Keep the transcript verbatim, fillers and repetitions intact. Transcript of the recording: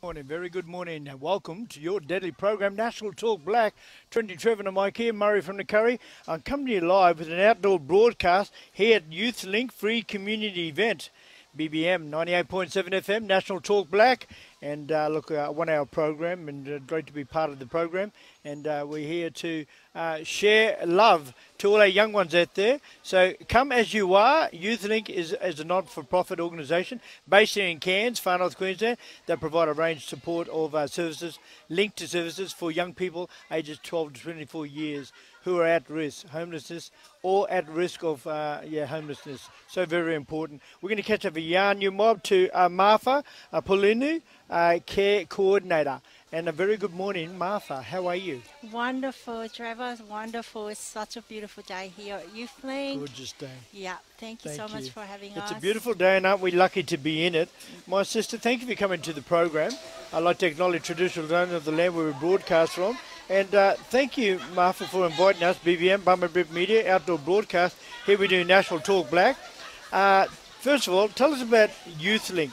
morning, very good morning, and welcome to your daily program, National Talk Black. Trendy Trevor and Mike here, Murray from the Curry. I'm coming to you live with an outdoor broadcast here at YouthLink Free Community Event, B B M ninety-eight point seven F M, National Talk Black. And uh, look, uh, one hour program, and uh, great to be part of the program. And uh, we're here to uh, share love to all our young ones out there. So come as you are. YouthLink is, is a not-for-profit organisation based here in Cairns, Far North Queensland. They provide a range of support of uh, services, linked to services for young people ages twelve to twenty-four years who are at risk, homelessness, or at risk of uh, yeah homelessness. So very important. We're going to catch up a Yarnu mob to uh, Martha uh, Polinu, uh, Care Coordinator. And a very good morning, Martha. How are you? Wonderful, Trevor. Wonderful. It's such a beautiful day here at YouthLink. Gorgeous day. Yeah, thank you Thank so much you. for having It's us. a beautiful day, and aren't we lucky to be in it? My sister, thank you for coming to the program. I'd like to acknowledge traditional owners of the land where we broadcast from. And uh, thank you, Martha, for inviting us, B B M, Bummer Bip Media, outdoor broadcast. Here we do National Talk Black. Uh, first of all, tell us about YouthLink.